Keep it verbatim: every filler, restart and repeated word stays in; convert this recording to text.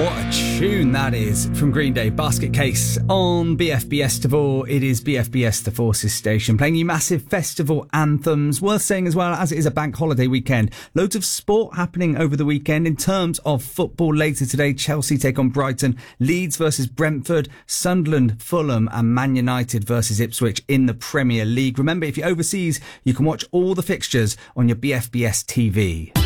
What a tune that is from Green Day, Basket Case on B F B S Tavor. It is B F B S The Forces station, playing you massive festival anthems. Worth saying as well, as it is a bank holiday weekend, loads of sport happening over the weekend. In terms of football, later today, Chelsea take on Brighton, Leeds versus Brentford, Sunderland, Fulham and Man United versus Ipswich in the Premier League. Remember, if you're overseas, you can watch all the fixtures on your B F B S T V.